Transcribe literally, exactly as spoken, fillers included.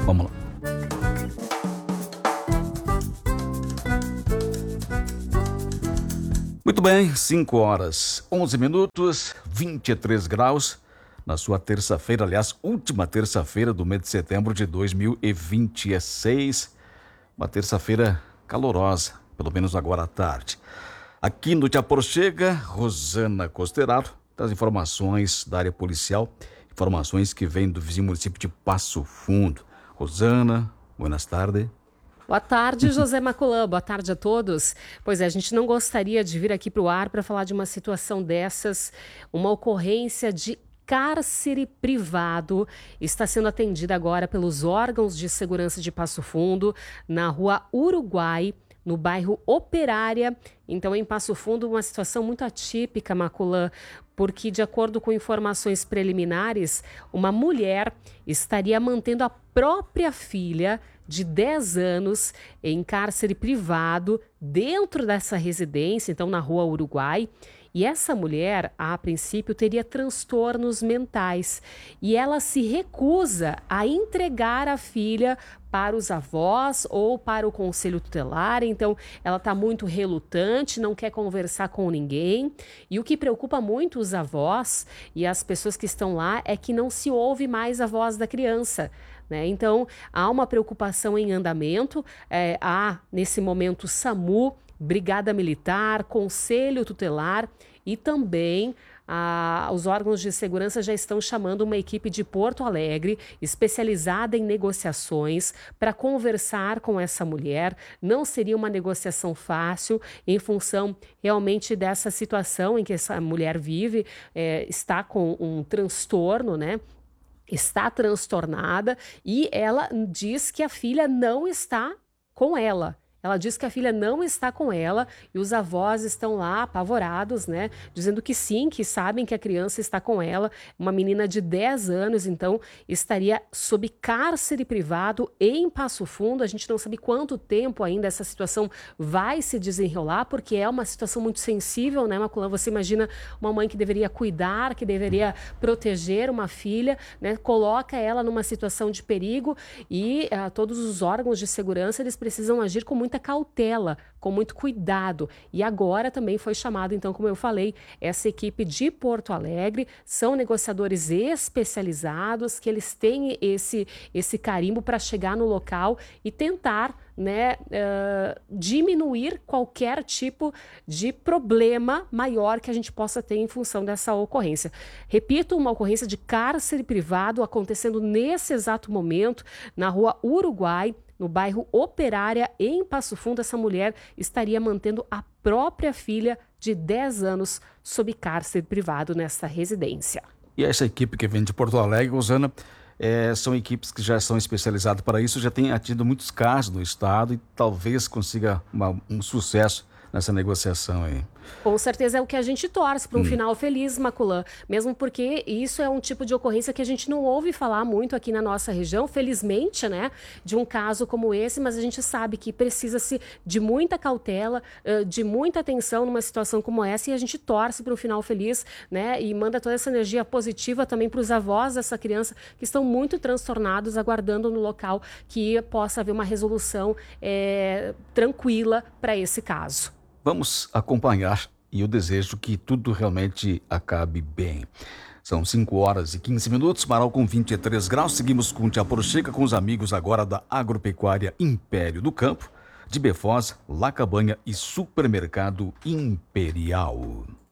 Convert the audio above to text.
Vamos lá. Muito bem, cinco horas, onze minutos, vinte e três graus, na sua terça-feira, aliás, última terça-feira do mês de setembro de dois mil e vinte e seis, uma terça-feira calorosa, pelo menos agora à tarde. Aqui no Te Aproxega, Rosana Costerato, das informações da área policial, informações que vêm do vizinho município de Passo Fundo. Rosana, buenas tardes. Boa tarde, José Maculã. Boa tarde a todos. Pois é, a gente não gostaria de vir aqui para o ar para falar de uma situação dessas, uma ocorrência de cárcere privado está sendo atendida agora pelos órgãos de segurança de Passo Fundo, na rua Uruguai, no bairro Operária. Então, em Passo Fundo, uma situação muito atípica, Maculã, porque, de acordo com informações preliminares, uma mulher estaria mantendo a própria filha de dez anos em cárcere privado dentro dessa residência, então na rua Uruguai. E essa mulher, a princípio, teria transtornos mentais e ela se recusa a entregar a filha para os avós ou para o conselho tutelar. Então, ela está muito relutante, não quer conversar com ninguém. E o que preocupa muito os avós e as pessoas que estão lá é que não se ouve mais a voz da criança, né? Então, há uma preocupação em andamento. É, há, nesse momento, SAMU, Brigada Militar, Conselho Tutelar e também ah, os órgãos de segurança já estão chamando uma equipe de Porto Alegre especializada em negociações para conversar com essa mulher. Não seria uma negociação fácil em função realmente dessa situação em que essa mulher vive, é, está com um transtorno, né? Está transtornada e ela diz que a filha não está com ela. Ela diz que a filha não está com ela e os avós estão lá apavorados, né? Dizendo que sim, que sabem que a criança está com ela. Uma menina de dez anos, então, estaria sob cárcere privado em Passo Fundo. A gente não sabe quanto tempo ainda essa situação vai se desenrolar, porque é uma situação muito sensível, né, Maculã? Você imagina uma mãe que deveria cuidar, que deveria proteger uma filha, né? Coloca ela numa situação de perigo e uh, todos os órgãos de segurança, eles precisam agir com muito muita cautela, com muito cuidado. E agora também foi chamado, então, como eu falei, essa equipe de Porto Alegre, são negociadores especializados, que eles têm esse, esse carimbo para chegar no local e tentar, né, uh, diminuir qualquer tipo de problema maior que a gente possa ter em função dessa ocorrência. Repito, uma ocorrência de cárcere privado acontecendo nesse exato momento na rua Uruguai, no bairro Operária, em Passo Fundo. Essa mulher estaria mantendo a própria filha de dez anos sob cárcere privado nessa residência. E essa equipe que vem de Porto Alegre, Rosana, é, são equipes que já são especializadas para isso, já tem atendido muitos casos no estado e talvez consiga uma, um sucesso nessa negociação aí. Com certeza é o que a gente torce para um hum. final feliz, Maculã, mesmo porque isso é um tipo de ocorrência que a gente não ouve falar muito aqui na nossa região, felizmente, né, de um caso como esse, mas a gente sabe que precisa-se de muita cautela, de muita atenção numa situação como essa, e a gente torce para um final feliz, né, e manda toda essa energia positiva também para os avós dessa criança que estão muito transtornados, aguardando no local que possa haver uma resolução é, tranquila para esse caso. Vamos acompanhar e eu desejo que tudo realmente acabe bem. São cinco horas e quinze minutos, Marau com vinte e três graus. Seguimos com o Te Aproxega com os amigos agora da Agropecuária Império do Campo, de Befoz, La Cabanha e Supermercado Imperial.